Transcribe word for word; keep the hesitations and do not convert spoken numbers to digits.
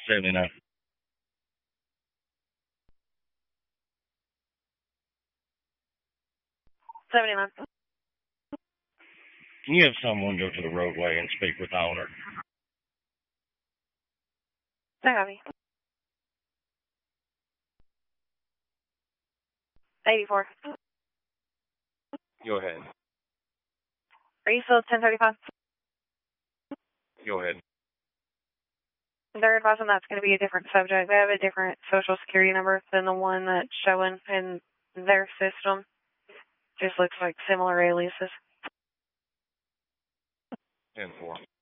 seventy-nine. seventy-nine. Can you have someone go to the roadway and speak with the owner? I have you. eighty-four. Go ahead. Are you still at ten thirty-five? Go ahead. They're advising that's going to be a different subject. They have a different social security number than the one that's showing in their system. Just looks like similar aliases. ten four.